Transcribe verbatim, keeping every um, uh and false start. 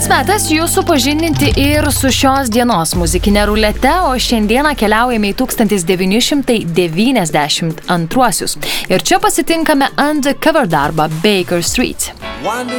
Pats metas jūs supažindinti ir su šios dienos muzikinė rulete, o šiandieną keliaujame į tūkstantis devyni šimtai devyniasdešimt antruosius. Ir čia pasitinkame Undercover darbą Baker Street.